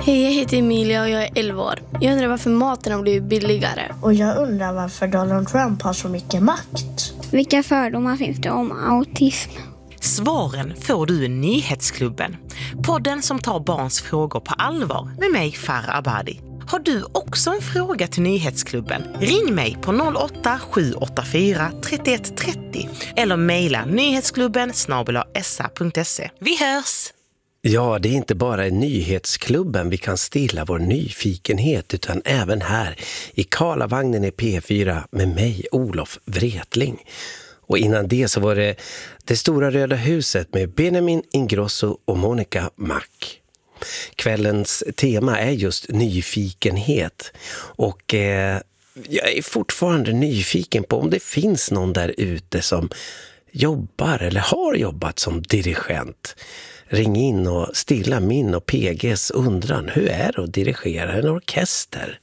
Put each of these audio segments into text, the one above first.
Hej, jag heter Emilia och jag är 11 år. Jag undrar varför maten har blivit billigare. Och jag undrar varför Donald Trump har så mycket makt. Vilka fördomar finns det om autism? Svaren får du i Nyhetsklubben. Podden som tar barns frågor på allvar med mig, Farah Abadi. Har du också en fråga till Nyhetsklubben? Ring mig på 08-784 31 30 eller mejla nyhetsklubben@sa.se. Vi hörs! Ja, det är inte bara i Nyhetsklubben vi kan stilla vår nyfikenhet utan även här i Karlavagnen i P4 med mig, Olof Wretling. Och innan det så var det stora röda huset med Benjamin Ingrosso och Monica Mack. Kvällens tema är just nyfikenhet och jag är fortfarande nyfiken på om det finns någon där ute som jobbar eller har jobbat som dirigent. Ring in och stilla min och PGs undran. Hur är det att dirigera en orkester?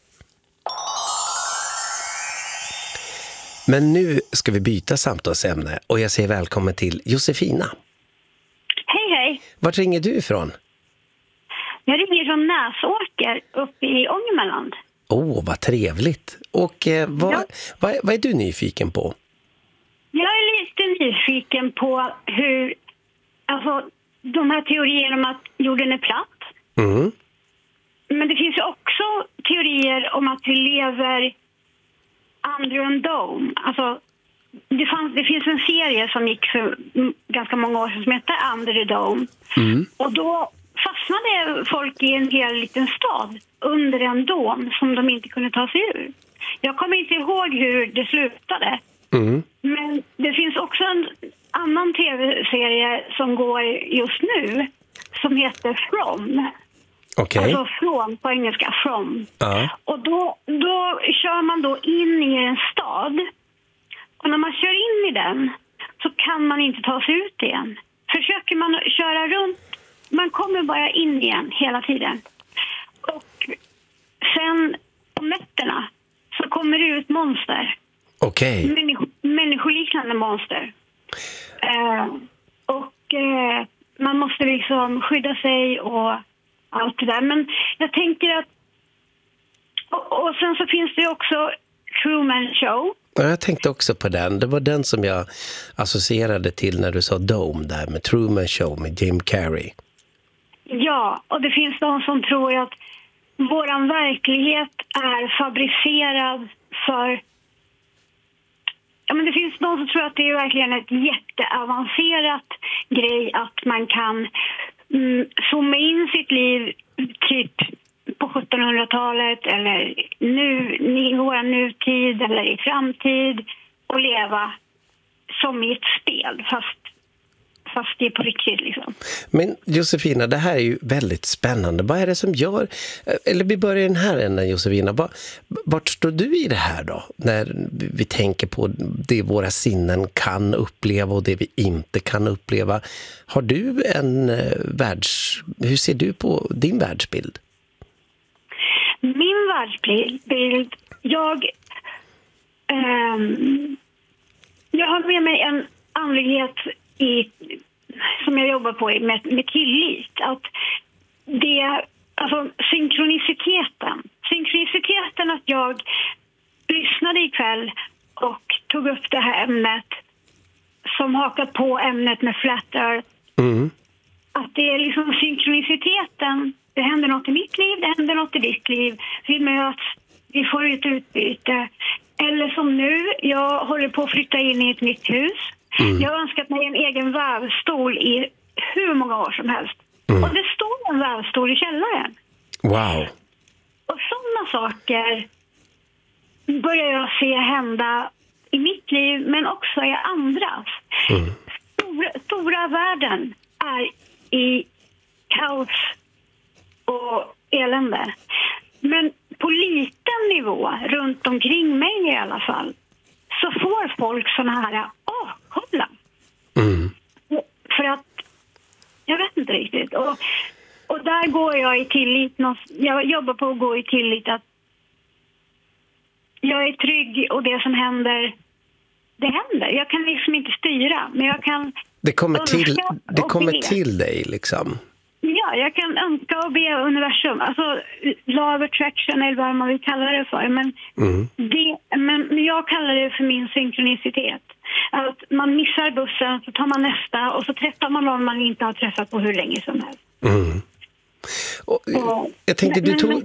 Men nu ska vi byta samtalsämne och jag säger välkommen till Josefina. Hej, hej. Vart ringer du ifrån? Jag ringer från Näsåker uppe i Ångermanland. Vad trevligt. Och vad är du nyfiken på? Jag är lite nyfiken på hur, alltså de här teorierna om att jorden är platt. Mm. Men det finns ju också teorier om att vi lever under en dome. Alltså, det finns en serie som gick för ganska många år sedan som heter Under the Dome. Mm. Och då fastnade folk i en hel liten stad under en dom som de inte kunde ta sig ur. Jag kommer inte ihåg hur det slutade. Mm. Men det finns också en annan tv-serie som går just nu som heter From. Okej. Alltså från på engelska, From. Ja. Och då kör man då in i en stad. Och när man kör in i den så kan man inte ta sig ut igen. Försöker man köra runt, man kommer bara in igen hela tiden. Och sen på nätterna så kommer det ut monster. Okej. Människoliknande monster. Man måste liksom skydda sig och allt det där. Men jag tänker att... Och sen så finns det också Truman Show. Ja, jag tänkte också på den. Det var den som jag associerade till när du sa Dome där med Truman Show med Jim Carrey. Ja, och det finns de som tror att våran verklighet är fabricerad för... Ja, men det finns de som tror att det är verkligen ett jätteavancerat grej att man kan zooma in sitt liv typ på 1700-talet eller nu i vår nutid eller i framtid och leva som i ett spel fast det är på riktigt liksom. Men Josefina, det här är ju väldigt spännande. Vad är det som gör, eller vi börjar den här änden Josefina, vart står du i det här då? När vi tänker på det våra sinnen kan uppleva och det vi inte kan uppleva. Har du hur ser du på din världsbild? Min världsbild, jag har med mig en andlighet som jag jobbar på med tillit. Att det, alltså synkroniciteten att jag lyssnade ikväll och tog upp det här ämnet som hakar på ämnet med Flat Earth. Mm. Att det är liksom synkroniciteten. Det händer något i mitt liv, det händer något i ditt liv. Vi möts, vi får ett utbyte. Eller som nu, jag håller på att flytta in i ett nytt hus. Mm. Jag har önskat mig en egen vävstol i hur många år som helst. Mm. Och det står en vävstol i källaren. Wow. Och sådana saker börjar jag se hända i mitt liv men också i andras. Mm. Stora världen är i kaos och elände. Men på liten nivå, runt omkring mig i alla fall, så får folk såna här kolla. Mm. För att jag vet inte riktigt. Och där går jag i tillit. Jag jobbar på att gå i tillit att jag är trygg och det som händer, det händer. Jag kan liksom inte styra, men jag kan... Det kommer till dig liksom. Ja, Ja, jag kan önska och be universum. Alltså law of attraction eller vad man vill kalla det för. Men, men jag kallar det för min synkronicitet. Att man missar bussen, så tar man nästa och så träffar man någon man inte har träffat på hur länge som helst. Jag tänkte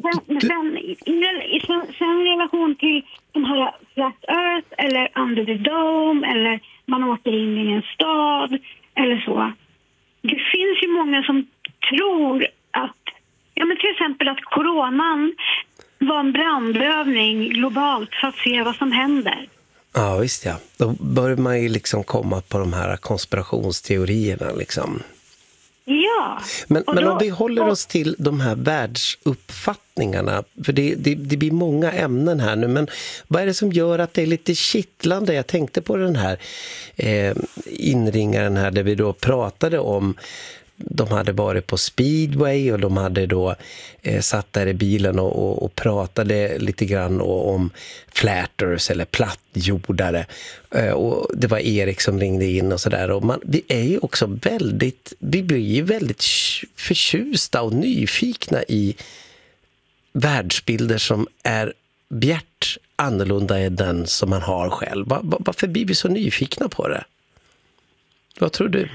sen i relation till de här Flat Earth eller Under the Dome eller man åker in i en stad eller så. Det finns ju många som tror att, till exempel att coronan var en brandövning globalt för att se vad som händer. Ja, visst ja. Då börjar man ju liksom komma på de här konspirationsteorierna liksom. Ja. Men om vi håller oss till de här världsuppfattningarna, för det blir många ämnen här nu, men vad är det som gör att det är lite kittlande? Jag tänkte på den här inringaren här där vi då pratade om, de hade varit på speedway och de hade då satt där i bilen och pratade lite grann om flatters eller plattjordare, och det var Erik som ringde in och sådär, och vi är ju också vi blir ju väldigt förtjusta och nyfikna i världsbilder som är bjärt annorlunda än den som man har själv. Varför blir vi så nyfikna på det? Vad tror du?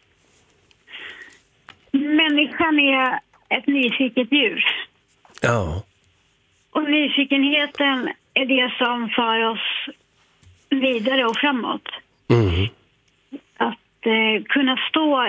Människan är ett nyfiket djur. Ja. Och nyfikenheten är det som för oss vidare och framåt. Att kunna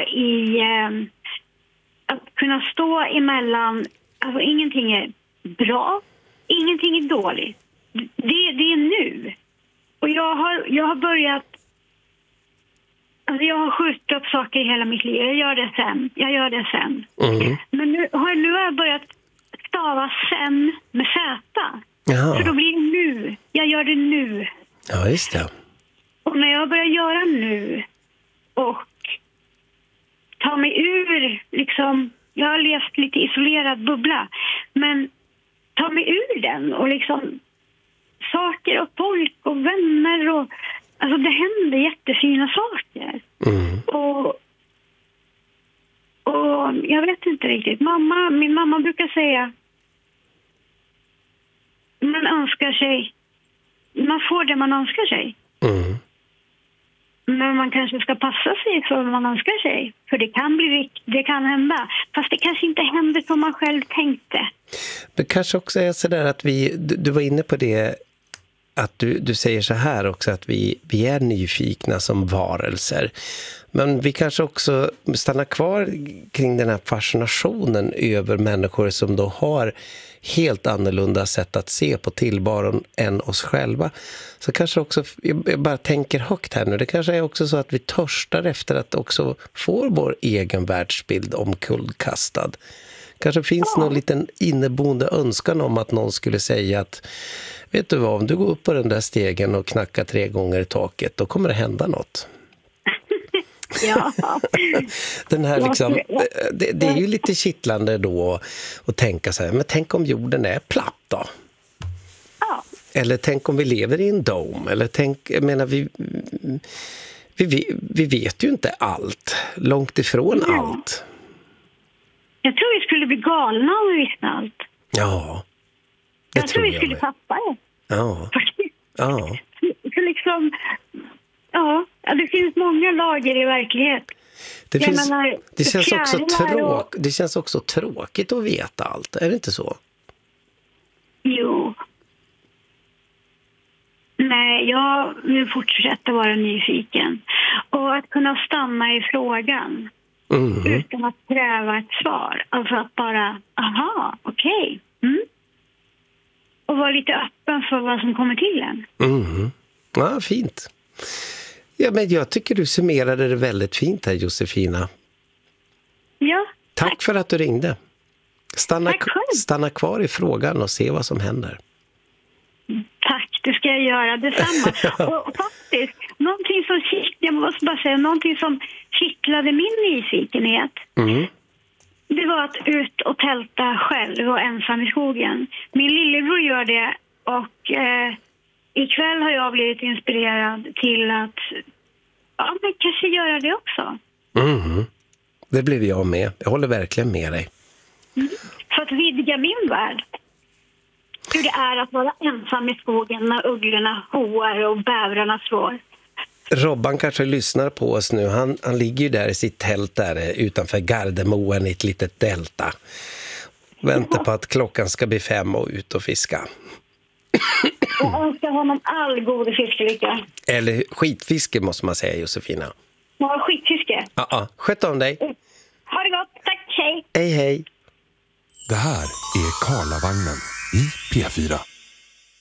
stå emellan, alltså ingenting är bra, ingenting är dåligt. Det är nu. Och jag har börjat, alltså jag har skjutit upp saker i hela mitt liv. Jag gör det sen. Men nu har jag börjat stava sen med Z. Jaha. Så då blir det nu. Jag gör det nu. Ja, just det. Och när jag börjar göra nu och ta mig ur, liksom, jag har levt lite isolerad bubbla, men ta mig ur den och liksom saker och folk och vänner och alltså det händer jättefina saker. Och jag vet inte riktigt. Min mamma brukar säga man får det man önskar sig. Men man kanske ska passa sig för vad man önskar sig. För det kan hända. Fast det kanske inte händer som man själv tänkte. Det kanske också är så där att du var inne på det, att du säger så här också, att vi är nyfikna som varelser. Men vi kanske också stannar kvar kring den här fascinationen över människor som då har helt annorlunda sätt att se på tillvaron än oss själva. Så kanske också, jag bara tänker högt här nu, det kanske är också så att vi törstar efter att också få vår egen världsbild omkullkastad. Kanske finns någon liten inneboende önskan om att någon skulle säga att, vet du vad, om du går upp på den där stegen och knackar 3 gånger i taket, då kommer det hända något. Ja. Den här liksom, det är ju lite kittlande då att tänka så här, men tänk om jorden är platt då? Ja. Eller tänk om vi lever i en dome? Eller jag menar, vi vet ju inte allt, långt ifrån allt. Jag tror vi skulle bli galna om vi visste allt. Ja. Jag tror vi skulle tappa det. Ja. Ja. Så liksom, det finns många lager i verklighet. Det känns också tråkigt att veta allt, är det inte så? Jo. Nej, jag vill fortsätta vara nyfiken. Och att kunna stanna i frågan. Utan att kräva ett svar. Alltså att bara, okej. Och vara lite öppen för vad som kommer till en. Ja, fint. Ja, men jag tycker du summerade det väldigt fint här, Josefina. Ja. Tack för att du ringde. Stanna kvar i frågan och se vad som händer. Tack, det ska jag göra. Detsamma. Och faktiskt, någonting som kittlade min nyfikenhet. Det var att ut och tälta själv och ensam i skogen. Min lillebror gör det och ikväll har jag blivit inspirerad till att men kanske göra det också. Det blev jag med. Jag håller verkligen med dig. För att vidga min värld. Hur det är att vara ensam i skogen när ugglorna hoar och bävrarna slår. Robban kanske lyssnar på oss nu. Han ligger ju där i sitt tält där utanför Gardemoen i ett litet delta. Väntar på att klockan ska bli 5 och ut och fiska. Jag önskar honom all god fiskelycka. Eller skitfiske måste man säga, Josefina. Ja, skitfiske. Ja, sköt om dig. Ha det gott, tack, hej. Hej, hej. Det här är Karlavagnen i P4.